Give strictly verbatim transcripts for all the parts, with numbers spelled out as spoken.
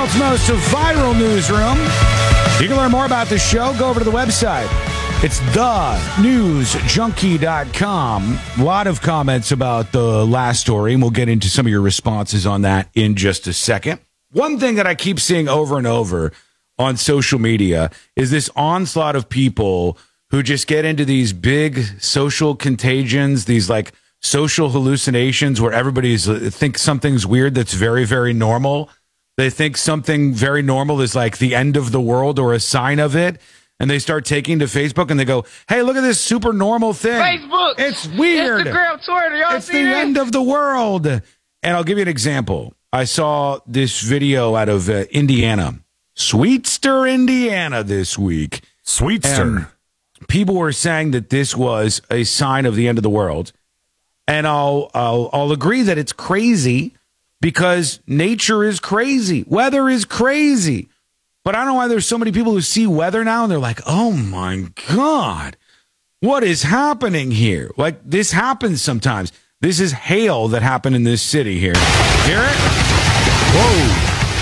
world's most viral newsroom. You can learn more about the show. Go over to the website. It's the news junkie dot com. A lot of comments about the last story, and we'll get into some of your responses on that in just a second. One thing that I keep seeing over and over on social media is this onslaught of people who just get into these big social contagions, these like social hallucinations where everybody's thinks something's weird that's very, very normal. They think something very normal is like the end of the world or a sign of it. And they start taking to Facebook and they go, hey, look at this super normal thing. Facebook. It's weird. Instagram, Twitter. Y'all it's see the this? end of the world. And I'll give you an example. I saw this video out of uh, Indiana, Sweetster, Indiana this week. Sweetster. And people were saying that this was a sign of the end of the world. And I'll, I'll, I'll agree that it's crazy because nature is crazy. Weather is crazy. But I don't know why there's so many people who see weather now and they're like, oh my God, what is happening here? Like this happens sometimes. This is hail that happened in this city here. Hear it? Whoa.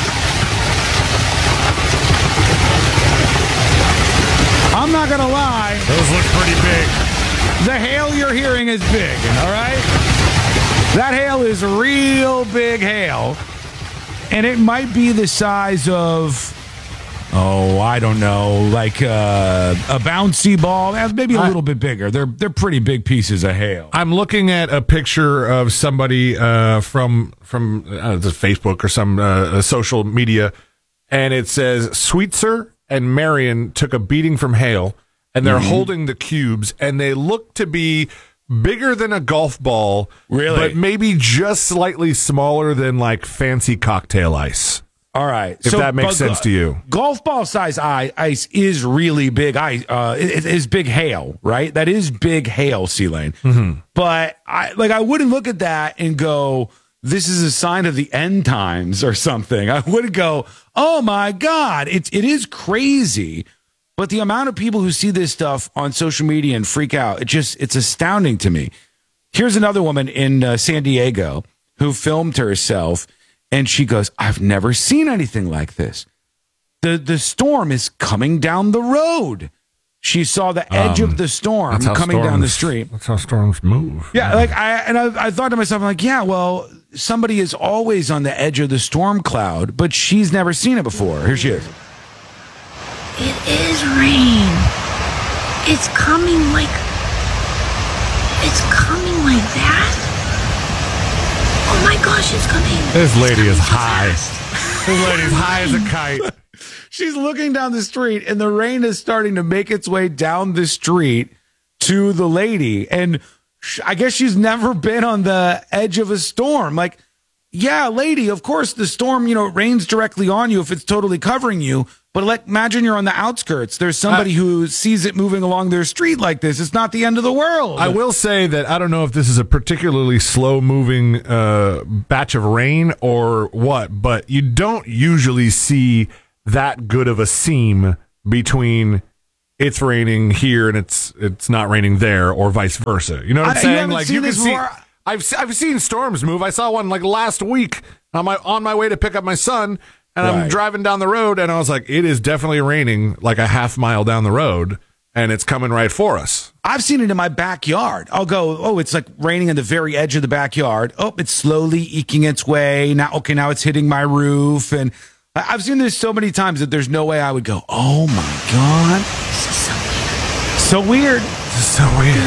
I'm not going to lie. Those look pretty big. The hail you're hearing is big, all right? That hail is real big hail. And it might be the size of, oh, I don't know, like uh, a bouncy ball. Maybe a little bit bigger. They're they're pretty big pieces of hail. I'm looking at a picture of somebody uh, from from uh, Facebook or some uh, social media, and it says Sweetser and Marion took a beating from hail, and they're mm-hmm. holding the cubes, and they look to be bigger than a golf ball, really, but maybe just slightly smaller than like fancy cocktail ice. All right, if so, that makes sense to you. Golf ball size ice is really big. Ice uh, it is big hail, right? That is big hail, C-Lane. Mm-hmm. But I like I wouldn't look at that and go, this is a sign of the end times or something. I would go, oh my God, it's it is crazy. But the amount of people who see this stuff on social media and freak out, it just it's astounding to me. Here's another woman in uh, San Diego who filmed herself. And she goes, I've never seen anything like this. The the storm is coming down the road. She saw the edge um, of the storm coming storms, down the street. That's how storms move. Yeah, like I and I, I thought to myself, I'm like, yeah, well, somebody is always on the edge of the storm cloud, but she's never seen it before. Here she is. It is rain. It's coming like it's coming like that. Oh my gosh, it's coming. This lady it's is so high. Fast. This lady's high as a kite. She's looking down the street, and the rain is starting to make its way down the street to the lady. And sh- I guess she's never been on the edge of a storm. Like, yeah, lady, of course, the storm, you know, it rains directly on you if it's totally covering you. But like, imagine you're on the outskirts. There's somebody uh, who sees it moving along their street like this. It's not the end of the world. I will say that I don't know if this is a particularly slow-moving uh, batch of rain or what, but you don't usually see that good of a seam between it's raining here and it's it's not raining there, or vice versa. You know what I'm I, saying? You like seen you can this see. before? I've I've seen storms move. I saw one like last week on my on my way to pick up my son. And right. I'm driving down the road, and I was like, it is definitely raining like a half mile down the road, and it's coming right for us. I've seen it in my backyard. I'll go, oh, it's like raining in the very edge of the backyard. Oh, it's slowly eking its way. Now, okay, now it's hitting my roof. And I've seen this so many times that there's no way I would go, oh, my God. This is so weird. So weird. This is so weird.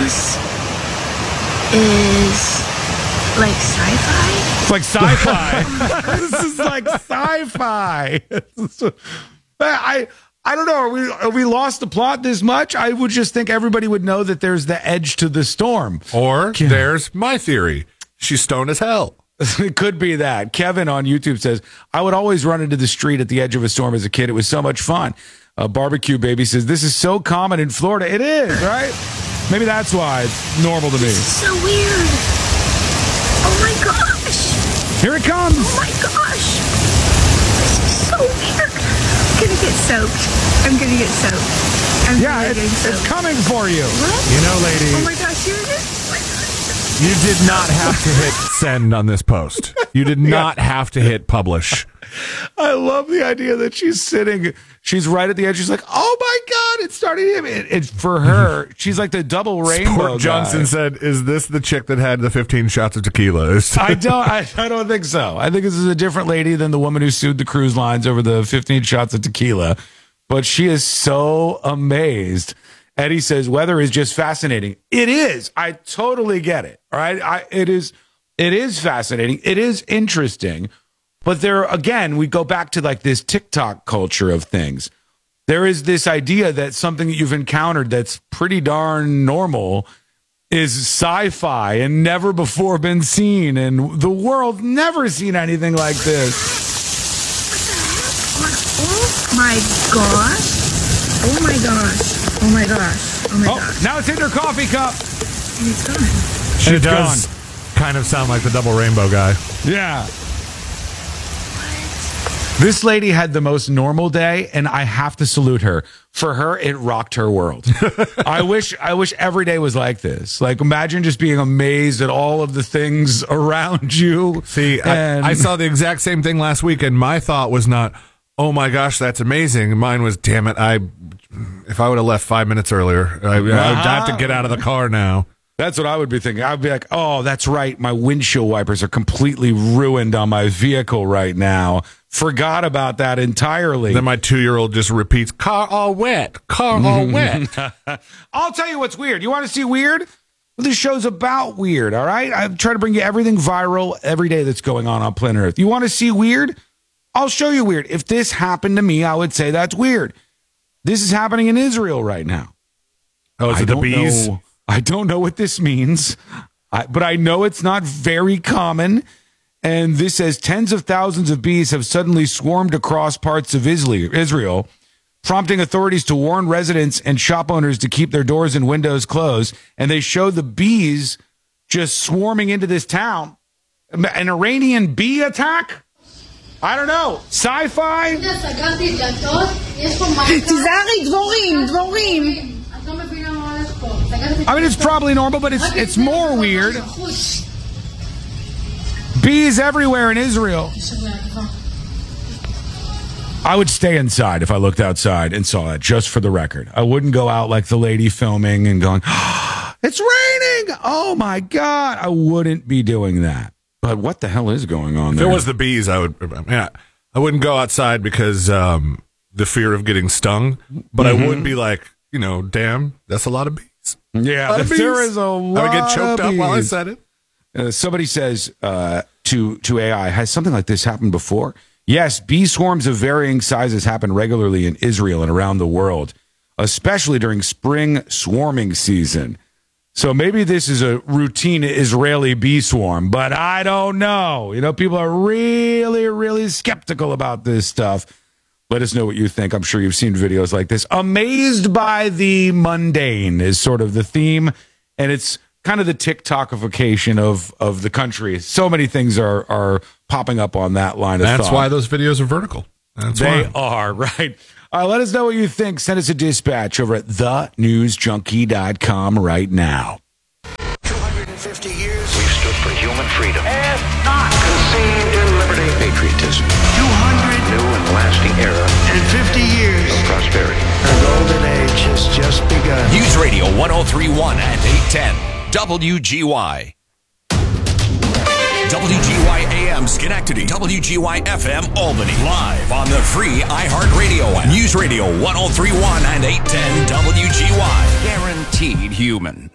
This is like sci-fi? It's like sci-fi. This is like sci-fi. I I don't know. Are we are we lost the plot this much? I would just think everybody would know that there's the edge to the storm. Or yeah. There's my theory. She's stoned as hell. It could be that. Kevin on YouTube says, I would always run into the street at the edge of a storm as a kid. It was so much fun. Uh, Barbecue Baby says, this is so common in Florida. It is, right? Maybe that's why it's normal to me. This is so weird. Oh my gosh. Here it comes. Oh my gosh. This is so weird. I'm going to get soaked. I'm going to get soaked. I'm yeah, it's, soaked. It's coming for you. What? You know, lady. Oh my gosh, here it is. Oh my gosh. You did not have to hit send on this post. You did not yeah. have to hit publish. I love the idea that she's sitting, she's right at the edge. She's like, oh my God, it's starting to, it, it's for her. She's like the double rainbow Sport Johnson guy. said, is this the chick that had the fifteen shots of tequila? I don't, I, I don't think so. I think this is a different lady than the woman who sued the cruise lines over the fifteen shots of tequila. But she is so amazed. Eddie says, weather is just fascinating. It is. I totally get it. All right. I, it is, it is fascinating. It is interesting. But there, again, we go back to like this TikTok culture of things. There is this idea that something that you've encountered that's pretty darn normal is sci-fi and never before been seen. And the world never seen anything like this. Oh my gosh. Oh my gosh. Oh my gosh. Oh my Oh, gosh. now it's in her coffee cup. And it's gone. And it She's does kind of sound like the double rainbow guy. Yeah. This lady had the most normal day, and I have to salute her. For her, it rocked her world. I wish I wish every day was like this. Like, imagine just being amazed at all of the things around you. See, and I, I saw the exact same thing last week, and my thought was not, oh my gosh, that's amazing. Mine was, damn it, I if I would have left five minutes earlier, I, I would have to get out of the car now. That's what I would be thinking. I'd be like, oh, that's right. My windshield wipers are completely ruined on my vehicle right now. Forgot about that entirely. Then my two-year-old just repeats, car all wet, car all wet. I'll tell you what's weird. You want to see weird? Well, this show's about weird, all right? I'm trying to bring you everything viral every day that's going on on planet Earth. You want to see weird? I'll show you weird. If this happened to me, I would say that's weird. This is happening in Israel right now. Oh, is I it the don't bees? know- I don't know what this means, I, but I know it's not very common. And this says tens of thousands of bees have suddenly swarmed across parts of Israel, prompting authorities to warn residents and shop owners to keep their doors and windows closed. And they show the bees just swarming into this town. An Iranian bee attack? I don't know. Sci-fi? תיזהרי, דבורים, דבורים. I mean, it's probably normal, but it's it's more weird. Bees everywhere in Israel. I would stay inside if I looked outside and saw it, just for the record. I wouldn't go out like the lady filming and going, oh, it's raining. Oh, my God. I wouldn't be doing that. But what the hell is going on If there? it was the bees, I would. I, mean, I, I wouldn't go outside because um, the fear of getting stung. But Mm-hmm. I would be like, you know, damn, that's a lot of bees. yeah, A lot of there bees. is a lot I would get choked of up while I bees. said it. Uh, somebody says uh, to to A I, has something like this happened before? Yes, bee swarms of varying sizes happen regularly in Israel and around the world, especially during spring swarming season. So maybe this is a routine Israeli bee swarm, but I don't know. You know, people are really, really skeptical about this stuff. Let us know what you think. I'm sure you've seen videos like this. Amazed by the mundane is sort of the theme, and it's kind of the TikTokification of, of the country. So many things are, are popping up on that line of That's thought. why those videos are vertical. That's They why. are, right? All right, let us know what you think. Send us a dispatch over at the news junkie dot com right now. two hundred fifty years we've stood for human freedom and not conceived in liberty, patriotism. two hundred new and lasting era and fifty years of prosperity. Our golden age has just begun. News Radio one oh three point one and eight ten W G Y. W G Y A M Schenectady, W G Y F M Albany, live on the free iHeartRadio app. News Radio one oh three point one and eight ten W G Y. Guaranteed human.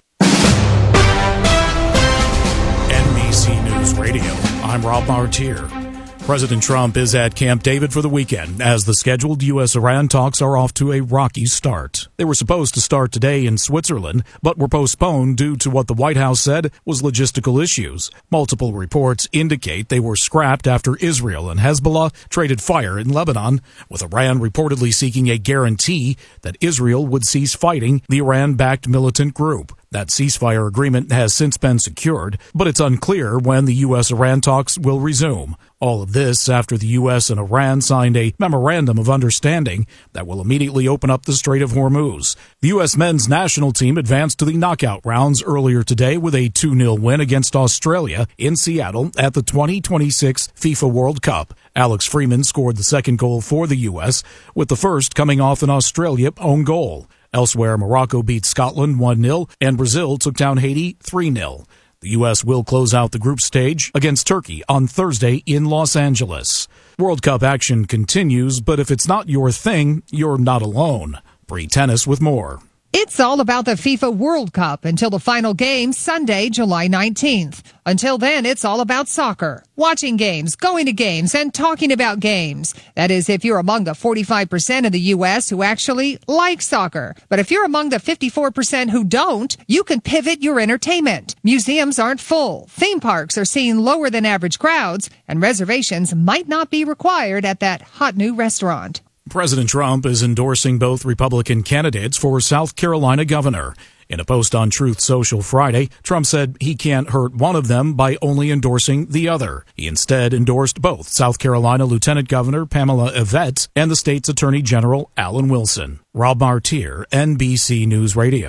N B C News Radio. I'm Rob Martier. President Trump is at Camp David for the weekend as the scheduled U S Iran talks are off to a rocky start. They were supposed to start today in Switzerland, but were postponed due to what the White House said was logistical issues. Multiple reports indicate they were scrapped after Israel and Hezbollah traded fire in Lebanon, with Iran reportedly seeking a guarantee that Israel would cease fighting the Iran-backed militant group. That ceasefire agreement has since been secured, but it's unclear when the U S-Iran talks will resume. All of this after the U S and Iran signed a memorandum of understanding that will immediately open up the Strait of Hormuz. The U S men's national team advanced to the knockout rounds earlier today with a two nil win against Australia in Seattle at the twenty twenty-six FIFA World Cup. Alex Freeman scored the second goal for the U S, with the first coming off an Australia own goal. Elsewhere, Morocco beat Scotland one nil and Brazil took down Haiti three nil. The U S will close out the group stage against Turkey on Thursday in Los Angeles. World Cup action continues, but if it's not your thing, you're not alone. Bree Tennis with more. It's all about the FIFA World Cup until the final game Sunday, July nineteenth. Until then, it's all about soccer. Watching games, going to games, and talking about games. That is, if you're among the forty-five percent of the U S who actually like soccer. But if you're among the fifty-four percent who don't, you can pivot your entertainment. Museums aren't full. Theme parks are seeing lower than average crowds, and reservations might not be required at that hot new restaurant. President Trump is endorsing both Republican candidates for South Carolina governor. In a post on Truth Social Friday, Trump said he can't hurt one of them by only endorsing the other. He instead endorsed both South Carolina Lieutenant Governor Pamela Yvette and the state's Attorney General Alan Wilson. Rob Martier, N B C News Radio.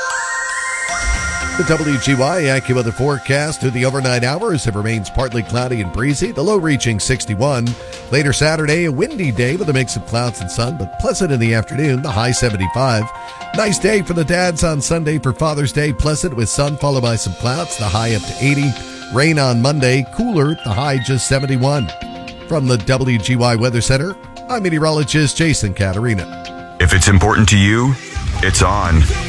The W G Y AccuWeather forecast through the overnight hours. It remains partly cloudy and breezy, the low reaching sixty-one. Later Saturday, a windy day with a mix of clouds and sun, but pleasant in the afternoon, the high seventy-five. Nice day for the dads on Sunday for Father's Day, pleasant with sun followed by some clouds, the high up to eighty. Rain on Monday, cooler, the high just seventy-one. From the W G Y Weather Center, I'm meteorologist Jason Caterina. If it's important to you, it's on.